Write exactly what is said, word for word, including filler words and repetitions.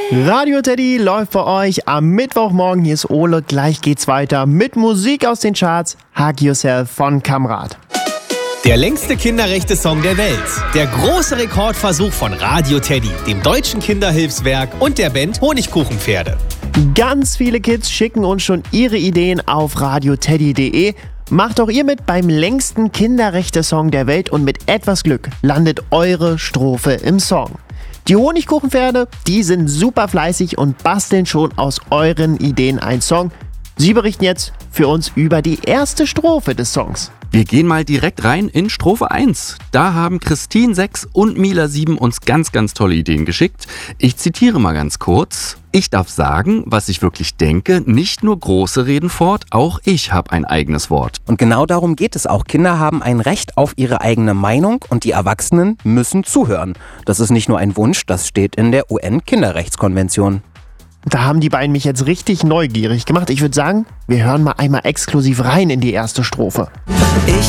Radio Teddy läuft für euch am Mittwochmorgen. Hier ist Ole. Gleich geht's weiter mit Musik aus den Charts. Hug Yourself von Kamrat. Der längste Kinderrechte-Song der Welt. Der große Rekordversuch von Radio Teddy, dem Deutschen Kinderhilfswerk und der Band Honigkuchenpferde. Ganz viele Kids schicken uns schon ihre Ideen auf radioteddy punkt de. Macht auch ihr mit beim längsten Kinderrechte-Song der Welt und mit etwas Glück landet eure Strophe im Song. Die Honigkuchenpferde, die sind super fleißig und basteln schon aus euren Ideen einen Song. Sie berichten jetzt für uns über die erste Strophe des Songs. Wir gehen mal direkt rein in Strophe eins. Da haben Christine sechs und Mila sieben uns ganz, ganz tolle Ideen geschickt. Ich zitiere mal ganz kurz. Ich darf sagen, was ich wirklich denke, nicht nur Große reden fort, auch ich habe ein eigenes Wort. Und genau darum geht es auch. Kinder haben ein Recht auf ihre eigene Meinung und die Erwachsenen müssen zuhören. Das ist nicht nur ein Wunsch, das steht in der U N-Kinderrechtskonvention. Da haben die beiden mich jetzt richtig neugierig gemacht. Ich würde sagen, wir hören mal einmal exklusiv rein in die erste Strophe. Ich